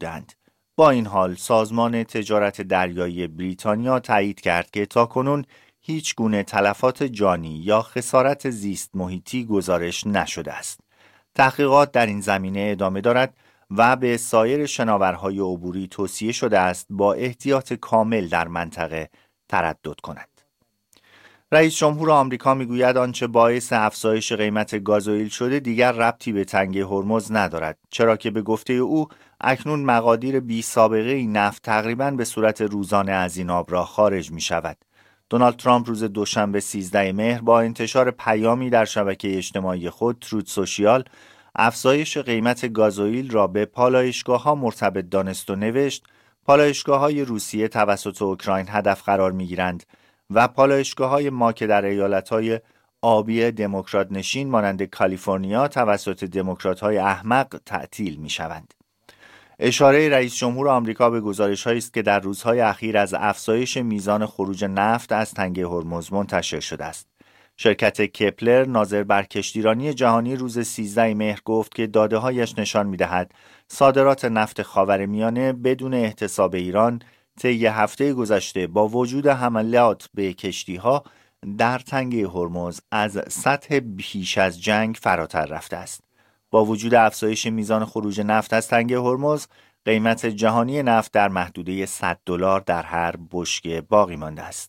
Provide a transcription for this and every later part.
بودند. با این حال سازمان تجارت دریایی بریتانیا تایید کرد که تاکنون هیچ گونه تلفات جانی یا خسارت زیست محیطی گزارش نشده است. تحقیقات در این زمینه ادامه دارد و به سایر شناورهای عبوری توصیه شده است با احتیاط کامل در منطقه تردد کنند. رئیس جمهور آمریکا میگوید آنچه باعث افزایش قیمت گازوئیل شده دیگر ربطی به تنگه هرمز ندارد، چرا که به گفته او اکنون مقادیر بی سابقه نفت تقریباً به صورت روزانه از این آب را خارج می شود. دونالد ترامپ روز دوشنبه 13 مهر با انتشار پیامی در شبکه اجتماعی خود تروت سوشیال افزایش قیمت گازوئیل را به پالایشگاه‌ها مرتبط دانست و نوشت: پالایشگاه‌های روسیه توسط اوکراین هدف قرار می‌گیرند و پالایشگاه‌های ما که در ایالت‌های آبی دموکرات نشین مانند کالیفرنیا توسط دموکرات‌های احمق تعطیل می‌شوند. اشاره رئیس جمهور آمریکا به گزارش‌هایی است که در روزهای اخیر از افزایش میزان خروج نفت از تنگه هرمز منتشر شده است. شرکت کپلر ناظر بر کشتیرانی جهانی روز 13 مهر گفت که داده‌هایش نشان می‌دهد صادرات نفت خاورمیانه بدون احتساب ایران طی هفته گذشته با وجود حملات به کشتی‌ها در تنگه هرمز از سطح پیش از جنگ فراتر رفته است. با وجود افزایش میزان خروج نفت از تنگه هرمز، قیمت جهانی نفت در محدوده $100 در هر بشکه باقی مانده است.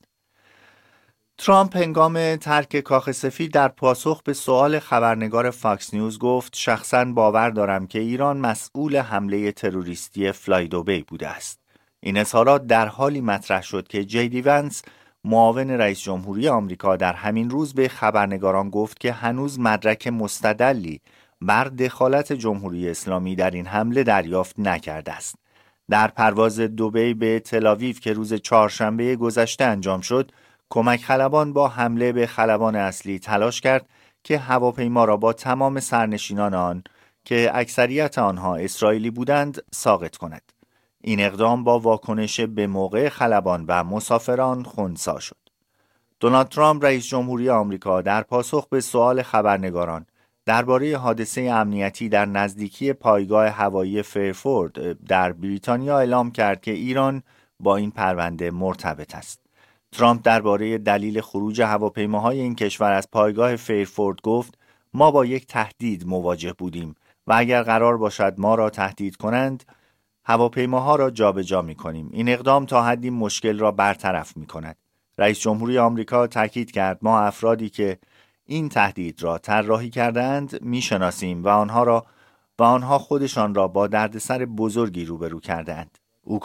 ترامپ هنگام ترک کاخ سفید در پاسخ به سؤال خبرنگار فاکس نیوز گفت: شخصاً باور دارم که ایران مسئول حمله تروریستی فلایدوبی بوده است. این اظهارات در حالی مطرح شد که جی دی ونس معاون رئیس جمهوری آمریکا در همین روز به خبرنگاران گفت که هنوز مدرک مستدلی بر دخالت جمهوری اسلامی در این حمله دریافت نکرده است. در پرواز دبی به تل‌آویو که روز چهارشنبه گذشته انجام شد، کمک خلبان با حمله به خلبان اصلی تلاش کرد که هواپیما را با تمام سرنشینان آن که اکثریت آنها اسرائیلی بودند ساقط کند. این اقدام با واکنش به موقع خلبان و مسافران خنثی شد. دونالد ترامپ رئیس جمهوری آمریکا در پاسخ به سؤال خبرنگاران درباره حادثه امنیتی در نزدیکی پایگاه هوایی فیرفورد در بریتانیا اعلام کرد که ایران با این پرونده مرتبط است. ترامپ درباره دلیل خروج هواپیماهای این کشور از پایگاه فیرفورد گفت: ما با یک تهدید مواجه بودیم و اگر قرار باشد ما را تهدید کنند، هواپیماها را جابجا می‌کنیم. این اقدام تا حدی مشکل را برطرف می‌کند. رئیس جمهوری آمریکا تاکید کرد: ما افرادی که این تهدید را طراحی کردند میشناسیم و آنها خودشان را با دردسر بزرگی روبرو کردند. او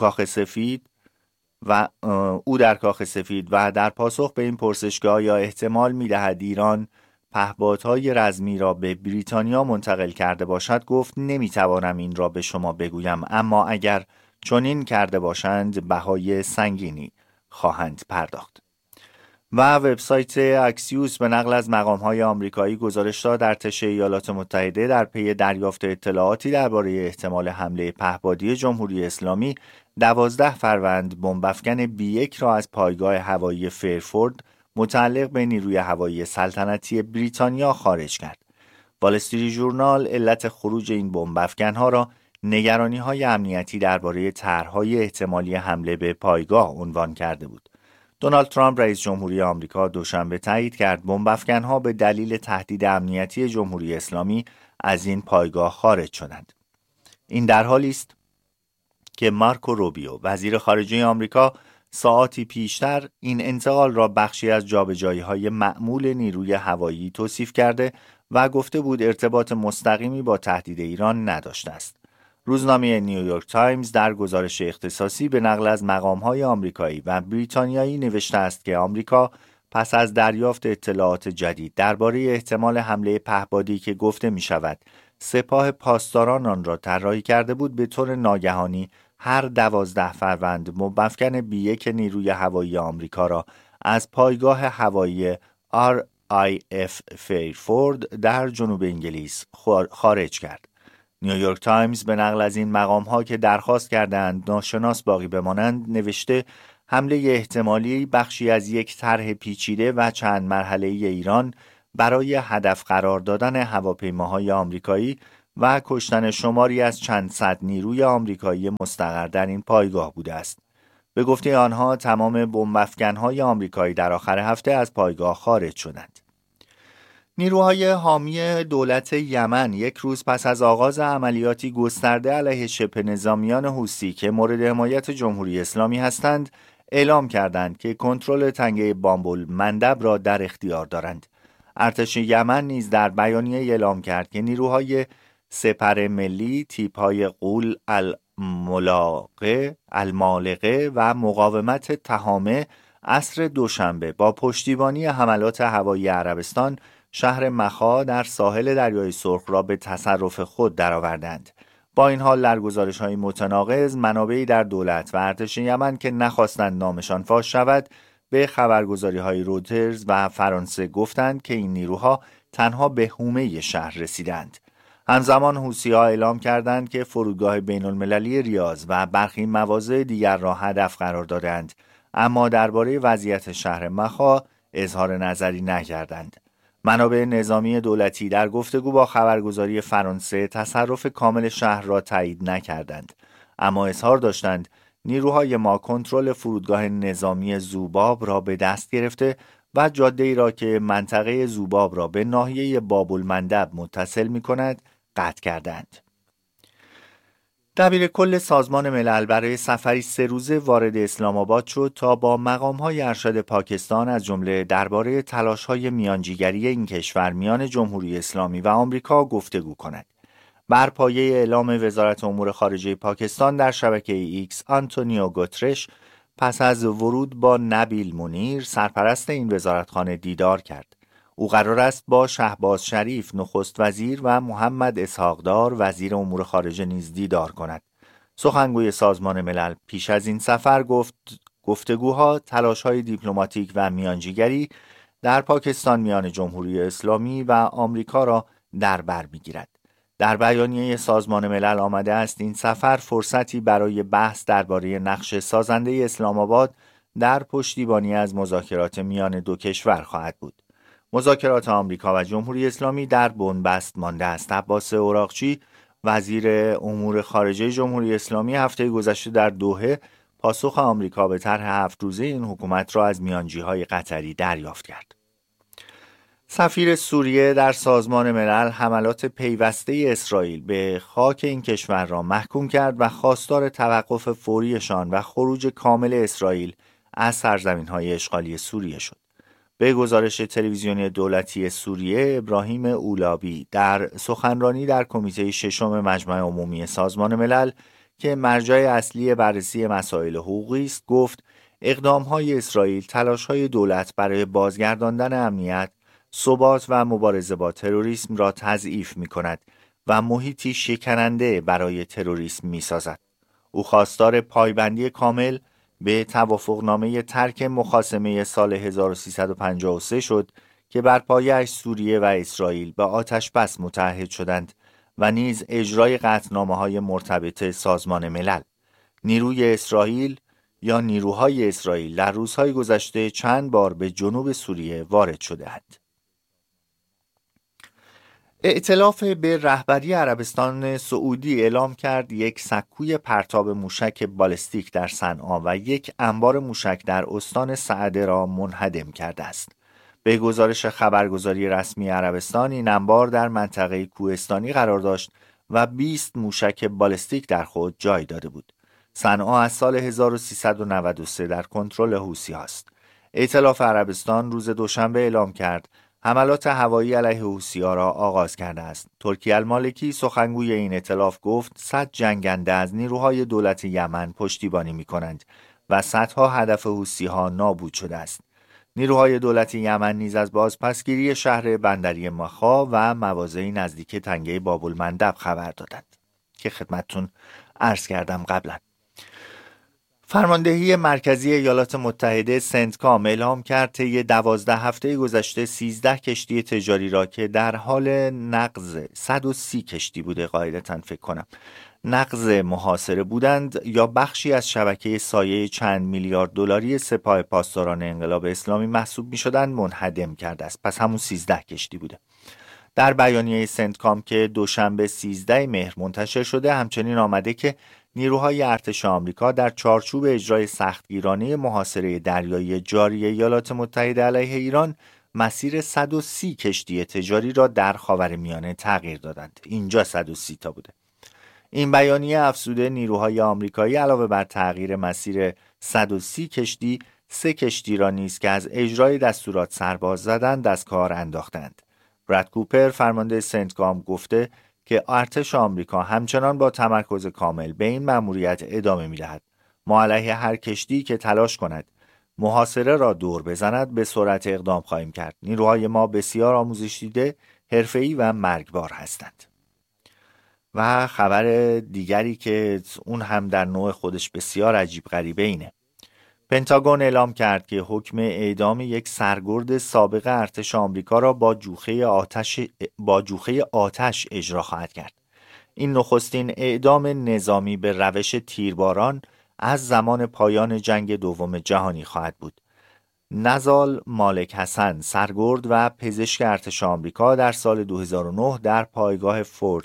در کاخ سفید و در پاسخ به این پرسشگاه یا احتمال می‌دهد ایران پهپادهای رزمی را به بریتانیا منتقل کرده باشد گفت: نمیتوانم این را به شما بگویم، اما اگر چنین کرده باشند بهای سنگینی خواهند پرداخت. و وبسایت اکسیوس به نقل از مقام‌های آمریکایی گزارش داد ارتش ایالات متحده در پی دریافت اطلاعاتی درباره احتمال حمله پهپادی جمهوری اسلامی 12 فروند بمب‌افکن B1 را از پایگاه هوایی فیرفورد متعلق به نیروی هوایی سلطنتی بریتانیا خارج کرد. وال استریت ژورنال علت خروج این بمب‌افکن‌ها را نگرانی‌های امنیتی درباره طرح‌های احتمالی حمله به پایگاه عنوان کرده بود. دونالد ترامپ رئیس جمهوری آمریکا دوشنبه تایید کرد بمب‌افکن‌ها به دلیل تهدید امنیتی جمهوری اسلامی از این پایگاه خارج شدند. این در حالی است که مارکو روبیو وزیر خارجه آمریکا ساعاتی پیشتر این انتقال را بخشی از جابجایی‌های معمول نیروی هوایی توصیف کرده و گفته بود ارتباط مستقیمی با تهدید ایران نداشته است. روزنامه نیویورک تایمز در گزارش اختصاصی به نقل از مقام‌های آمریکایی و بریتانیایی نوشته است که آمریکا پس از دریافت اطلاعات جدید درباره احتمال حمله پهپادی که گفته می‌شود سپاه پاسداران آن را طراحی کرده بود، به طور ناگهانی هر 12 فروند بمب‌افکن B1 نیروی هوایی آمریکا را از پایگاه هوایی RIF فیرفورد در جنوب انگلیس خارج کرد. نیویورک تایمز به نقل از این مقام‌ها که درخواست کردند ناشناس باقی بمانند نوشته حمله احتمالی بخشی از یک طرح پیچیده و چند مرحله‌ای ایران برای هدف قرار دادن هواپیماهای آمریکایی و کشتن شماری از چند صد نیروی آمریکایی مستقر در این پایگاه بوده است. به گفته آنها تمام بمب‌افکن‌های آمریکایی در آخر هفته از پایگاه خارج شدند. نیروهای حامی دولت یمن یک روز پس از آغاز عملیاتی گسترده علیه شبه نظامیان حوثی که مورد حمایت جمهوری اسلامی هستند، اعلام کردند که کنترل تنگه بابل مندب را در اختیار دارند. ارتش یمن نیز در بیانیه اعلام کرد که نیروهای سپر ملی تیپ‌های غول، المالقه و مقاومت تهامه عصر دوشنبه با پشتیبانی حملات هوایی عربستان شهر مخا در ساحل دریای سرخ را به تصرف خود درآوردند. با این حال در گزارش‌های متناقض منابعی در دولت و ارتش یمن که نخواستند نامشان فاش شود به خبرگزاری‌های رویترز و فرانسه گفتند که این نیروها تنها به حومه شهر رسیدند. همزمان حوثی‌ها اعلام کردند که فرودگاه بین‌المللی ریاض و برخی مواضع دیگر را هدف قرار دادند، اما درباره وضعیت شهر مخا اظهار نظری نکردند. منابع نظامی دولتی در گفتگو با خبرگزاری فرانسه تصرف کامل شهر را تایید نکردند، اما اظهار داشتند نیروهای ما کنترل فرودگاه نظامی زوباب را به دست گرفته و جاده‌ای را که منطقه زوباب را به ناحیه بابل مندب متصل می‌کند قطع کردند. دبیر کل سازمان ملل برای سفری 3 روزه وارد اسلام آباد شد تا با مقام‌های ارشد پاکستان از جمله درباره تلاش‌های میانجیگری این کشور میان جمهوری اسلامی و آمریکا گفتگو کند. بر پایه اعلام وزارت امور خارجه پاکستان در شبکه ایکس، آنتونیو گوترش پس از ورود با نبیل منیر سرپرست این وزارتخانه دیدار کرد. او قرار است با شهباز شریف نخست وزیر و محمد اسحاق‌دار وزیر امور خارجه نیز دیدار کند. سخنگوی سازمان ملل پیش از این سفر گفت گفتگوها تلاش‌های دیپلماتیک و میانجیگری در پاکستان میان جمهوری اسلامی و آمریکا را در بر می‌گیرد. در بیانیه سازمان ملل آمده است این سفر فرصتی برای بحث درباره نقش سازنده اسلام آباد در پشتیبانی از مذاکرات میان دو کشور خواهد بود. مذاکرات آمریکا و جمهوری اسلامی در بنبست مانده است. عباس اوراقچی وزیر امور خارجه جمهوری اسلامی هفته گذشته در دوحه پاسخ آمریکا به طرح 7 روزه این حکومت را از میانجی‌های قطری دریافت کرد. سفیر سوریه در سازمان ملل حملات پیوسته اسرائیل به خاک این کشور را محکوم کرد و خواستار توقف فوریشان و خروج کامل اسرائیل از سرزمین‌های اشغالی سوریه شد. به گزارش تلویزیونی دولتی سوریه، ابراهیم اولابی در سخنرانی در کمیته ششم مجمع عمومی سازمان ملل که مرجع اصلی بررسی مسائل حقوقی است گفت اقدام‌های اسرائیل تلاش‌های دولت برای بازگرداندن امنیت، ثبات و مبارزه با تروریسم را تضعیف می‌کند و محیطی شکننده برای تروریسم می‌سازد. او خواستار پایبندی کامل به توافقنامه ترک مخاصمه سال 1353 شد که بر پایه‌اش سوریه و اسرائیل به آتش‌بس متعهد شدند و نیز اجرای قطعنامه‌های مرتبط سازمان ملل. نیروهای اسرائیل در روزهای گذشته چند بار به جنوب سوریه وارد شده‌اند. ائتلاف به رهبری عربستان سعودی اعلام کرد یک سکوی پرتاب موشک بالستیک در صنعا و یک انبار موشک در استان سعده را منهدم کرده است. به گزارش خبرگزاری رسمی عربستان این انبار در منطقه کوهستانی قرار داشت و 20 موشک بالستیک در خود جای داده بود. صنعا از سال 1393 در کنترل حوثی است. ائتلاف عربستان روز دوشنبه اعلام کرد حملات هوایی علیه حوثی‌ها را آغاز کرده است. ترکی المالکی سخنگوی این ائتلاف گفت 100 جنگنده از نیروهای دولت یمن پشتیبانی می‌کنند و صدها هدف حوثی‌ها نابود شده است. نیروهای دولت یمن نیز از بازپسگیری شهر بندری مخا و مواضعی نزدیک تنگه بابل مندب خبر دادند که خدمتتون عرض کردم قبلا. فرماندهی مرکزی ایالات متحده سنتکام اعلام کرد طی 12 هفته گذشته 13 کشتی تجاری را که در حال نقض 130 کشتی بوده قاعدتاً فکر کنم نقض محاصره بودند یا بخشی از شبکه سایه چند میلیارد دلاری سپاه پاسداران انقلاب اسلامی محسوب می‌شدند منهدم کرده است. پس همون 13 کشتی بوده. در بیانیه سنتکام که دوشنبه 13 مهر منتشر شده همچنین آمده که نیروهای ارتش آمریکا در چارچوب اجرای سختگیرانه محاصره دریایی جاری ایالات متحده علیه ایران مسیر 130 کشتی تجاری را در خاورمیانه تغییر دادند. اینجا 130 تا بوده. این بیانیه افزوده نیروهای آمریکایی علاوه بر تغییر مسیر 130 کشتی، 3 کشتی را نیز که از اجرای دستورات سرباز زدند از کار انداختند. براد کوپر فرمانده سنتکام گفته که ارتش آمریکا همچنان با تمرکز کامل به این مأموریت ادامه می‌دهد. ما علیه هر کشتی که تلاش کند محاصره را دور بزند به سرعت اقدام خواهیم کرد. نیروهای ما بسیار آموزش دیده، حرفه‌ای و مرگبار هستند. و خبر دیگری که اون هم در نوع خودش بسیار عجیب غریبه اینه. پنتاگون اعلام کرد که حکم اعدام یک سرگرد سابق ارتش آمریکا را با جوخه آتش اجرا خواهد کرد. این نخستین اعدام نظامی به روش تیرباران از زمان پایان جنگ دوم جهانی خواهد بود. نزال مالک حسن، سرگرد و پزشک ارتش آمریکا، در سال 2009 در پایگاه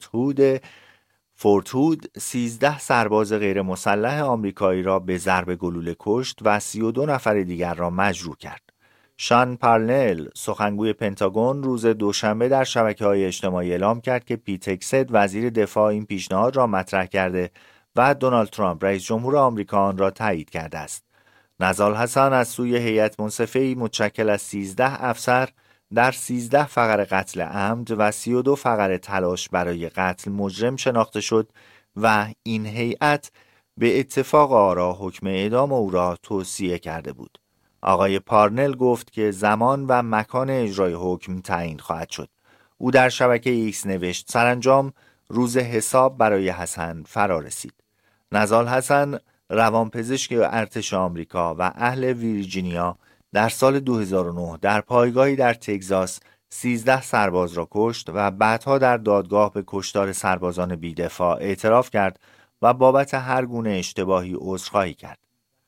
فورت هود 13 سرباز غیر مسلح آمریکایی را به ضرب گلوله کشت و 32 نفر دیگر را مجروح کرد. شان پارنل، سخنگوی پنتاگون، روز دوشنبه در شبکه‌های اجتماعی اعلام کرد که پیت هگست، وزیر دفاع، این پیشنهاد را مطرح کرده و دونالد ترامپ، رئیس جمهور آمریکا، آن را تایید کرده است. نزال حسن از سوی هیئت منصفه‌ای متشکل از 13 افسر در 13 فقر قتل عمد و 32 فقر تلاش برای قتل مجرم شناخته شد و این هیئت به اتفاق آرا حکم اعدام او را توصیه کرده بود. آقای پارنل گفت که زمان و مکان اجرای حکم تعیین خواهد شد. او در شبکه ایکس نوشت سرانجام روز حساب برای حسن فرا رسید. نزال حسن، روانپزشک ارتش آمریکا و اهل ویرجینیا، در سال 2009 در پایگاهی در تگزاس 13 سرباز را کشت و بعدها در دادگاه به کشتار سربازان بی‌دفاع اعتراف کرد و بابت هر گونه اشتباهی عذرخواهی کرد.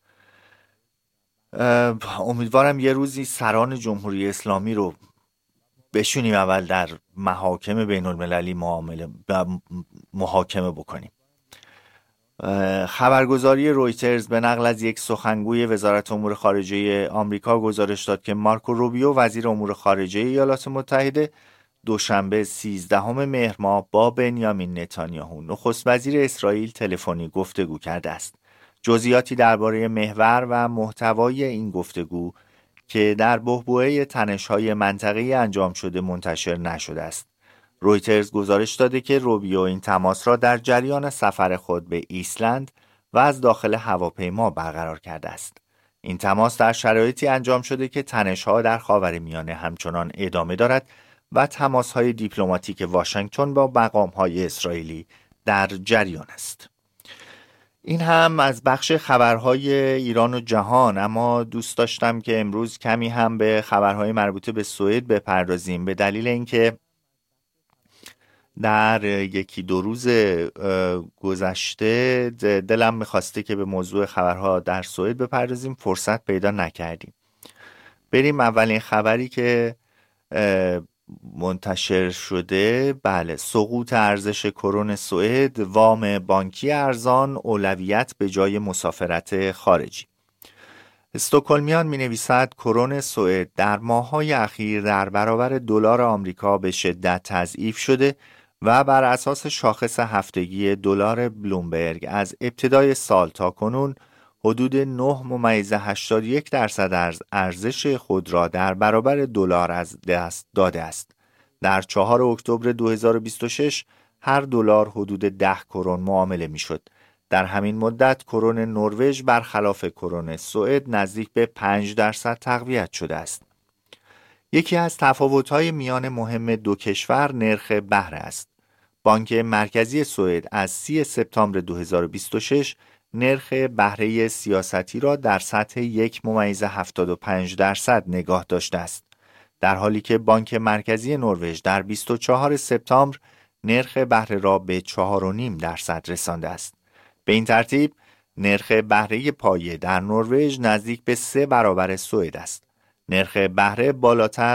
امیدوارم یه روزی سران جمهوری اسلامی رو بشونیم اول در محاکم بین المللی محاکمه بکنیم. خبرگزاری رویترز به نقل از یک سخنگوی وزارت امور خارجه آمریکا گزارش داد که مارکو روبیو، وزیر امور خارجه ایالات متحده، دوشنبه 13 مهر ماه با بنیامین نتانیاهو، نخست وزیر اسرائیل، تلفنی گفتگو کرده است. جزئیاتی درباره محور و محتوای این گفتگو که در بحبوحه تنش‌های منطقه‌ای انجام شده منتشر نشده است. رویترز گزارش داده که روبیو این تماس را در جریان سفر خود به ایسلند و از داخل هواپیما برقرار کرده است. این تماس در شرایطی انجام شده که تنش‌ها در خاورمیانه همچنان ادامه دارد و تماس‌های دیپلماتیک واشنگتن با مقام‌های اسرائیلی در جریان است. این هم از بخش خبرهای ایران و جهان، اما دوست داشتم که امروز کمی هم به خبرهای مربوط به سوئد بپردازیم، به دلیل اینکه در یکی دو روز گذشته دلم میخواسته که به موضوع خبرها در سوئد بپردازیم، فرصت پیدا نکردیم. بریم اولین خبری که منتشر شده. بله، سقوط ارزش کرون سوئد، وام بانکی ارزان اولویت به جای مسافرت خارجی. استکهلمیان می نویسد کرون سوئد در ماه‌های اخیر در برابر دلار آمریکا به شدت تضعیف شده و بر اساس شاخص هفتگی دلار بلومبرگ از ابتدای سال تا کنون حدود 9.81% از ارزش خود را در برابر دلار از دست داده است. در 4 اکتبر 2026 هر دلار حدود 10 کرون معامله میشد. در همین مدت کرون نروژ برخلاف کرون سوئد نزدیک به 5% تقویت شده است. یکی از تفاوت‌های میان مهم دو کشور نرخ بهره است. بانک مرکزی سوئد از 30 سپتامبر 2026 نرخ بهره سیاستی را در سطح 1.75% نگاه داشته است، در حالی که بانک مرکزی نروژ در 24 سپتامبر نرخ بهره را به 4.5% رسانده است. به این ترتیب نرخ بهره پایه در نروژ نزدیک به 3 برابر سوئد است. نرخ بهره بالاتر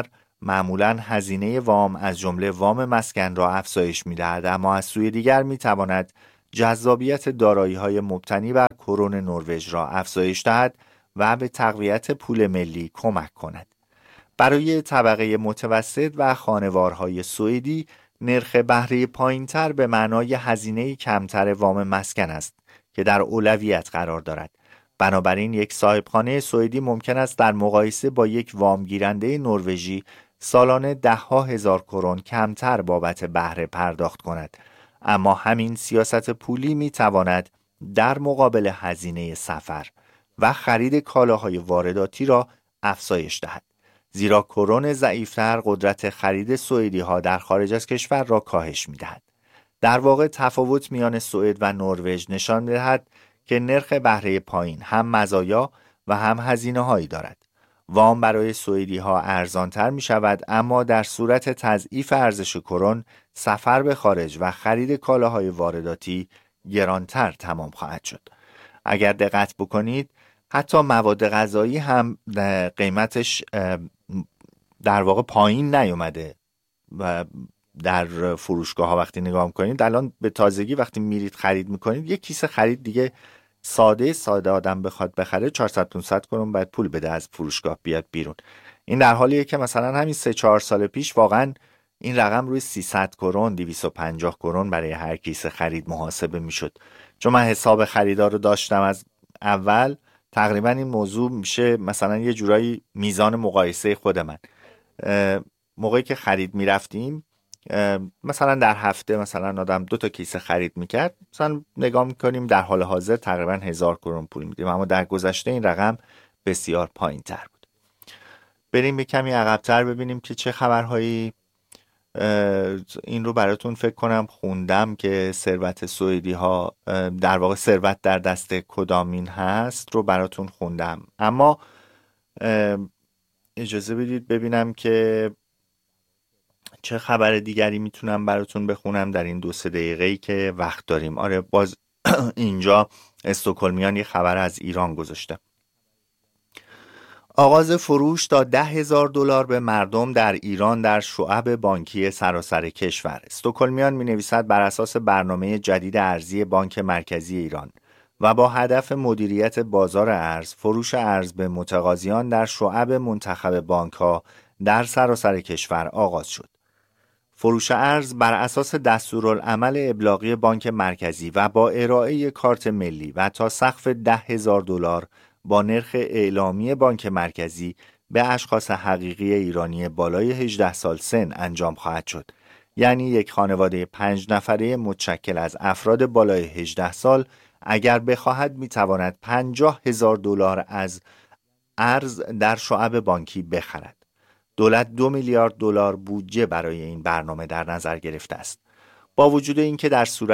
معمولاً هزینه وام از جمله وام مسکن را افزایش می‌دهد، اما از سوی دیگر می‌تواند جذابیت دارایی‌های مبتنی بر کرون نروژ را افزایش دهد و به تقویت پول ملی کمک کند. برای طبقه متوسط و خانوارهای سوئدی نرخ بهره پایین‌تر به معنای هزینه کمتر وام مسکن است که در اولویت قرار دارد. بنابراین یک صاحبخانه سوئدی ممکن است در مقایسه با یک وام گیرنده نروژی سالانه ده‌ها هزار کرون کمتر بابت بهره پرداخت کند، اما همین سیاست پولی می تواند در مقابل هزینه سفر و خرید کالاهای وارداتی را افزایش دهد، زیرا کرون ضعیفتر قدرت خرید سوئدی ها در خارج از کشور را کاهش می دهد. در واقع تفاوت میان سوئد و نروژ نشان دهد که نرخ بهره پایین هم مزایا و هم هزینه هایی دارد. وام برای سوئدی ها ارزانتر می شود، اما در صورت تضعیف ارزش کرون سفر به خارج و خرید کالاهای وارداتی گرانتر تمام خواهد شد. اگر دقت بکنید حتی مواد غذایی هم قیمتش در واقع پایین نیومده و در فروشگاه ها وقتی نگاه میکنید الان به تازگی وقتی میرید خرید میکنید یک کیسه خرید دیگه ساده آدم بخواد بخره 400-500 کرون باید پول بده از فروشگاه بیاد بیرون. این در حالیه که مثلا همین 3-4 سال پیش واقعا این رقم روی 300 کرون 250 کرون برای هر کیسه خرید محاسبه میشد. چون من حساب خریدار رو داشتم از اول، تقریبا این موضوع میشه مثلا یه جورایی میزان مقایسه خود من. موقعی که خرید میرفتیم مثلا در هفته مثلا آدم 2 تا کیسه خرید میکرد، مثلا نگاه میکنیم در حال حاضر تقریبا 1000 کرون پول میدیم، اما در گذشته این رقم بسیار پایین تر بود. بریم به کمی عقب‌تر ببینیم که چه خبرهایی. این رو براتون فکر کنم خوندم که ثروت سوئدی ها در واقع ثروت در دست کدامین هست رو براتون خوندم، اما اجازه بدید ببینم که چه خبر دیگری میتونم براتون بخونم در این 2-3 دقیقه‌ای که وقت داریم. آره باز اینجا استکهلمیان یه خبر از ایران گذاشته. آغاز فروش تا $10,000 به مردم در ایران در شعب بانکی سراسر کشور. استکهلمیان می نویسد بر اساس برنامه جدید ارزی بانک مرکزی ایران و با هدف مدیریت بازار ارز، فروش ارز به متقاضیان در شعب منتخب بانک‌ها در سراسر کشور آغاز شد. فروش ارز بر اساس دستورالعمل ابلاغی بانک مرکزی و با ارائه کارت ملی و تا سقف $10,000 با نرخ اعلامی بانک مرکزی به اشخاص حقیقی ایرانی بالای 18 سال سن انجام خواهد شد. یعنی یک خانواده 5 نفره متشکل از افراد بالای 18 سال اگر بخواهد میتواند $50,000 از ارز در شعب بانکی بخرد. دولت $2 میلیارد بودجه برای این برنامه در نظر گرفته است. با وجود اینکه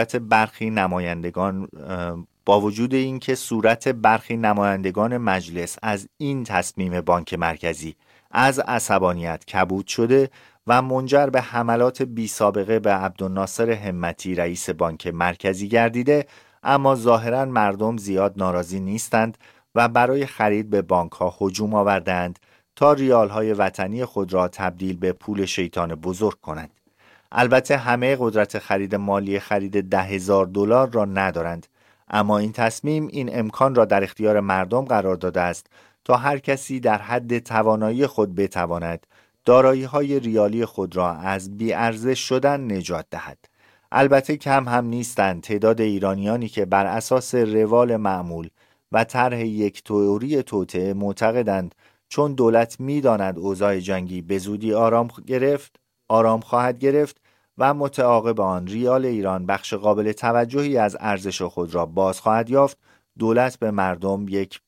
صورت برخی نمایندگان مجلس از این تصمیم بانک مرکزی از عصبانیت کبود شده و منجر به حملات بی سابقه به عبدالناصر همتی رئیس بانک مرکزی گردیده، اما ظاهراً مردم زیاد ناراضی نیستند و برای خرید به بانک‌ها هجوم آوردند تا ریال‌های وطنی خود را تبدیل به پول شیطان بزرگ کنند. البته همه قدرت خرید مالی خرید $10,000 را ندارند، اما این تصمیم این امکان را در اختیار مردم قرار داده است تا هر کسی در حد توانایی خود بتواند دارایی‌های ریالی خود را از بی‌ارزش شدن نجات دهد. البته کم هم نیستند تعداد ایرانیانی که بر اساس روال معمول و طرح یک تئوری توطئه معتقدند چون دولت می‌داند اوضاع جنگی به زودی آرام خواهد گرفت و متعاقب آن ریال ایران بخش قابل توجهی از ارزش خود را باز خواهد یافت، دولت به مردم یک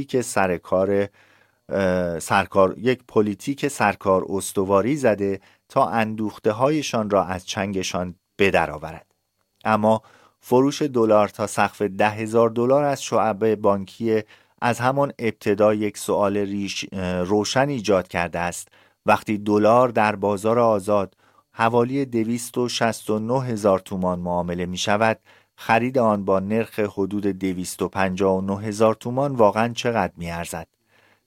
پلیتیک سرکار استواری زده تا اندوخته هایشان را از چنگشان بدرآورد. اما فروش دلار تا سقف $10,000 از شعب بانکی از همان ابتدا یک سؤال روشن ایجاد کرده است. وقتی دلار در بازار آزاد حوالی 269,000 تومان معامله می شود، خرید آن با نرخ حدود 259,000 تومان واقعا چقدر می ارزد؟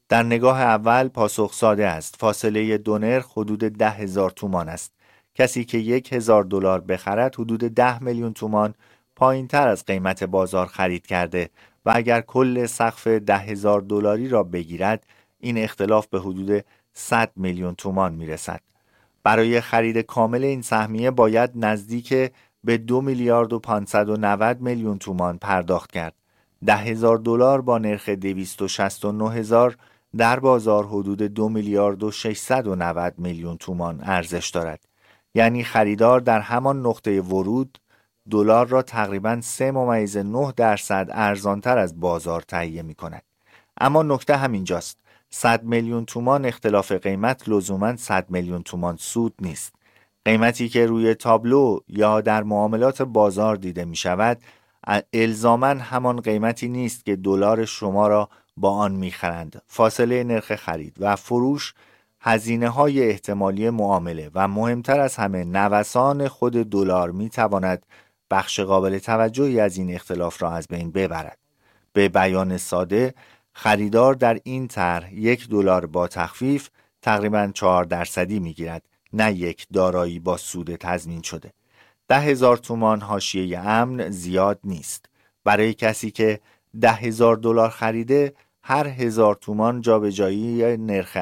در نگاه اول پاسخ ساده است. فاصله دو نرخ حدود 10,000 تومان است. کسی که $1,000 بخرد حدود 10 میلیون تومان پایین تر از قیمت بازار خرید کرده و اگر کل سقف $10,000 را بگیرد این اختلاف به حدود 100 میلیون تومان میرسد. برای خرید کامل این سهمیه باید نزدیک به 2,590,000,000 تومان پرداخت کرد. $10,000 با نرخ 269,000 در بازار حدود 2,690,000,000 تومان ارزش دارد. یعنی خریدار در همان نقطه ورود دلار را تقریباً 3.9% ارزانتر از بازار تهیه می کند. اما نکته همینجاست. 100 میلیون تومان اختلاف قیمت لزوماً 100 میلیون تومان سود نیست. قیمتی که روی تابلو یا در معاملات بازار دیده می شود الزاماً همان قیمتی نیست که دلار شما را با آن می خرند. فاصله نرخ خرید و فروش، هزینه های احتمالی معامله و مهمتر از همه نوسان خود دلار می تواند بخش قابل توجهی از این اختلاف را از بین ببرد. به بیان ساده، خریدار در این طرح $1 با تخفیف تقریباً 4% می گیرد، نه یک دارایی با سود تضمین شده. 10,000 تومان حاشیه امن زیاد نیست. برای کسی که $10,000 خریده، هر 1,000 تومان جابجایی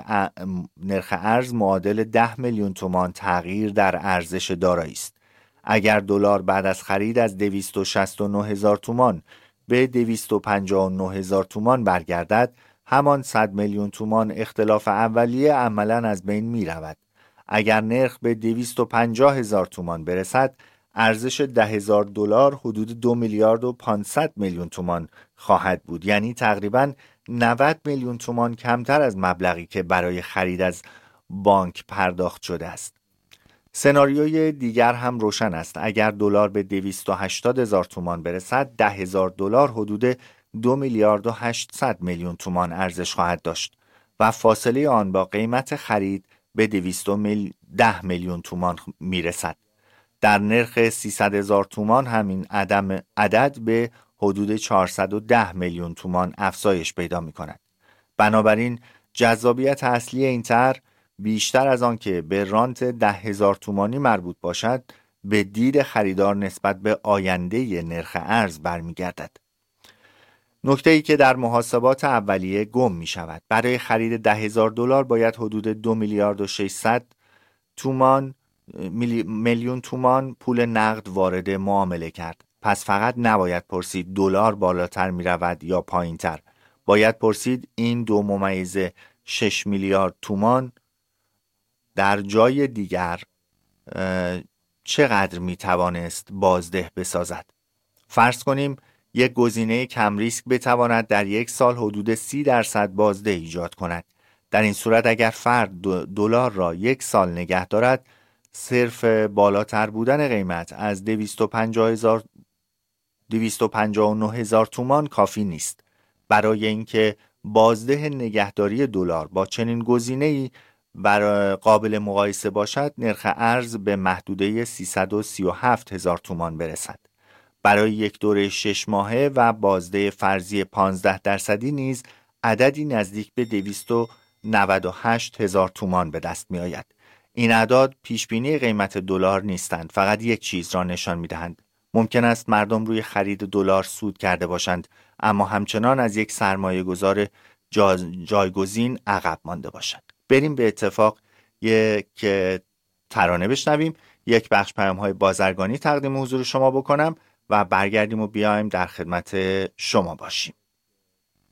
نرخ ارز معادل 10 میلیون تومان تغییر در ارزش دارایی است. اگر دلار بعد از خرید از 269,000 تومان به 259,000 تومان برگردد، همان 100 میلیون تومان اختلاف اولیه عملاً از بین می رود. اگر نرخ به 250,000 تومان برسد، ارزش $10,000 حدود 2,500,000,000 تومان خواهد بود. یعنی تقریباً 90 میلیون تومان کمتر از مبلغی که برای خرید از بانک پرداخت شده است. سناریوی دیگر هم روشن است. اگر دلار به 280,000 تومان برسد، $10,000 حدود 2,800,000,000 تومان ارزش خواهد داشت و فاصله آن با قیمت خرید به 210 میلیون تومان میرسد. در نرخ 300,000 تومان همین عدد به حدود 410 میلیون تومان افزایش پیدا می کند. بنابراین جذابیت اصلی این طرح بیشتر از آن که به رانت 10,000 تومانی مربوط باشد، به دید خریدار نسبت به آینده نرخ ارز برمیگردد. نکته‌ای که در محاسبات اولیه گم می شود. برای خرید $10,000 باید حدود 2,600,000,000 میلیون تومان پول نقد وارد معامله کرد. پس فقط نباید پرسید دلار بالاتر می رود یا پایین تر. باید پرسید این 2.6 میلیارد تومان در جای دیگر چقدر می توانست بازده بسازد. فرض کنیم یک گزینه کم ریسک بتواند در یک سال حدود 30% بازده ایجاد کند. در این صورت اگر فرد دلار را یک سال نگه دارد، صرف بالاتر بودن قیمت از 259,000 تومان کافی نیست. برای اینکه بازده نگهداری دلار با چنین گزینه‌ای قابل مقایسه باشد، نرخ ارز به محدوده 337,000 تومان برسد. برای یک دوره 6 ماهه و بازده فرضی 15% نیز عددی نزدیک به 298,000 تومان به دست می آید. این اعداد پیشبینی قیمت دلار نیستند، فقط یک چیز را نشان می دهند. ممکن است مردم روی خرید دلار سود کرده باشند، اما همچنان از یک سرمایه گذار جایگزین عقب مانده باشند. بریم به اتفاق یک ترانه بشنویم، یک بخش پیام‌های بازرگانی تقدیم حضور شما بکنم و برگردیم و بیایم در خدمت شما باشیم.